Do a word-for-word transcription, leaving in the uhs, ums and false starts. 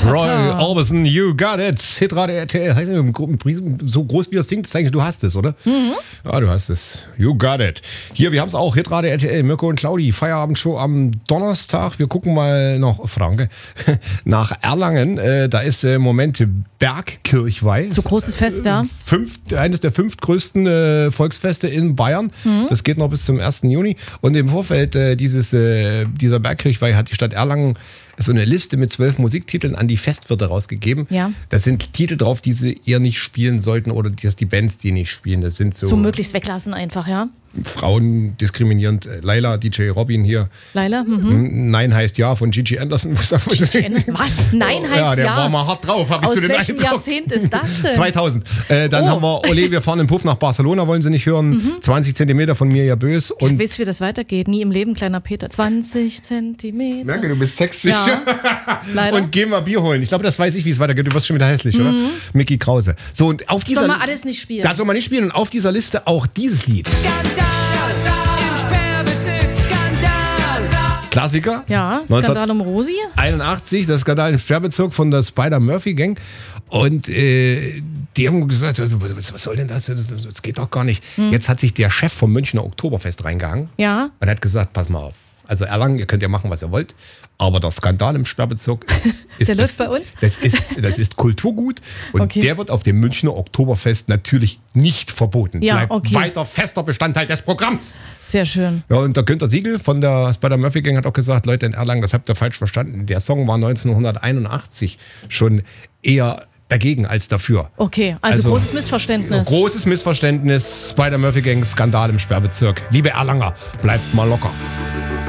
Roy Orbison, You Got It. Hitradio R T L. So groß wie das singt, zeigt, du hast es, oder? Mhm. Ja, du hast es. You Got It. Hier, wir haben es auch. Hitradio R T L. Mirko und Claudi. Feierabendshow am Donnerstag. Wir gucken mal noch, Franke, nach Erlangen. Äh, da ist im Moment Bergkirchweih. So großes Fest, ja. Fünf, eines der fünftgrößten äh, Volksfeste in Bayern. Mhm. Das geht noch bis zum ersten Juni. Und im Vorfeld äh, dieses, äh, dieser Bergkirchweih hat die Stadt Erlangen so eine Liste mit zwölf Musiktiteln an die Festwirte rausgegeben. Ja. Da sind Titel drauf, die sie eher nicht spielen sollten oder die, die Bands, die nicht spielen. Das sind so... So möglichst weglassen einfach, ja. Frauen diskriminierend. Laila, D J Robin hier. Laila? Mhm. Nein heißt ja von Gigi Anderson. Gigi Anderson. Was? Nein heißt ja? Ja, der ja. war mal hart drauf. Hab ich Aus zu den welchem Eindruck. Jahrzehnt ist das denn? zweitausend. Äh, dann oh. haben wir Ole, wir fahren den Puff nach Barcelona, wollen Sie nicht hören. Mhm. zwanzig Zentimeter von Mirja Bös. Und wisst, wie das weitergeht? Nie im Leben, kleiner Peter. zwanzig Zentimeter. Merke, du bist sexy. Ja. Leider. Und geh mal Bier holen. Ich glaube, das weiß ich, wie es weitergeht. Du wirst schon wieder hässlich, mhm. oder? Micky Krause. So, und auf dieser soll man alles nicht spielen. Da soll man nicht spielen. Und auf dieser Liste auch dieses Lied. Skandal im Sperrbezirk, Skandal. Klassiker. Ja, Skandal um Rosi. einundachtzig, das Skandal im Sperrbezirk von der Spider-Murphy-Gang. Und äh, die haben gesagt, also, was, was soll denn das? das? Das geht doch gar nicht. Hm. Jetzt hat sich der Chef vom Münchner Oktoberfest reingehangen. Ja. Und hat gesagt, pass mal auf. Also Erlangen, ihr könnt ja machen, was ihr wollt. Aber der Skandal im Sperrbezirk ist, ist der das, läuft bei uns? Das ist, das ist Kulturgut. Und okay. der wird auf dem Münchner Oktoberfest natürlich nicht verboten. Ja, Bleibt okay. weiter fester Bestandteil des Programms. Sehr schön. Ja, und der Günter Siegel von der Spider-Murphy-Gang hat auch gesagt, Leute in Erlangen, das habt ihr falsch verstanden. Der Song war neunzehnhunderteinundachtzig schon eher dagegen als dafür. Okay, also, also großes Missverständnis. Großes Missverständnis. Spider-Murphy-Gang, Skandal im Sperrbezirk. Liebe Erlanger, bleibt mal locker.